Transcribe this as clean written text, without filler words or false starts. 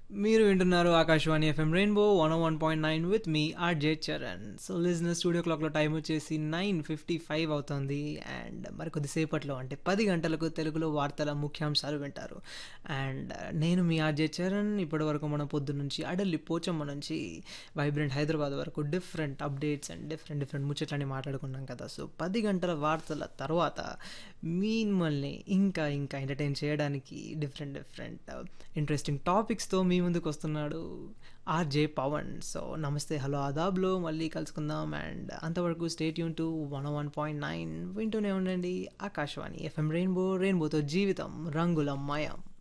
మీరు వింటున్నారు Akashvani FM rainbow 101.9 with me RJ Charan. So listener studio క్లాక్లో టైం వచ్చేసి 9:55 అవుతుంది. అండ్ మరి కొద్దిసేపట్లో అంటే 10 గంటలకు తెలుగులో వార్తల ముఖ్యాంశాలు వింటారు. అండ్ నేను మీ ఆర్జే చరణ్. ఇప్పటి వరకు మనం పొద్దు నుంచి అడల్లి పోచమ్మ నుంచి వైబ్రెంట్ హైదరాబాద్ వరకు డిఫరెంట్ అప్డేట్స్ అండ్ డిఫరెంట్ ముచ్చట్లని మాట్లాడుకున్నాం కదా. సో 10 గంటల వార్తల తర్వాత మిమ్మల్ని ఇంకా ఇంకా ఎంటర్టైన్ చేయడానికి డిఫరెంట్ ఇంట్రెస్టింగ్ టాపిక్స్తో మీ ముందుకు వస్తున్నాడు ఆర్జే పవన్. సో నమస్తే, హలో, ఆదాబ్లో మళ్ళీ కలుసుకుందాం. అండ్ అంతవరకు స్టేట్యూన్ టు 101.9 వింటూనే ఉండండి ఆకాశవాణి ఎఫ్ఎం రెయిన్బోతో జీవితం రంగుల మయం.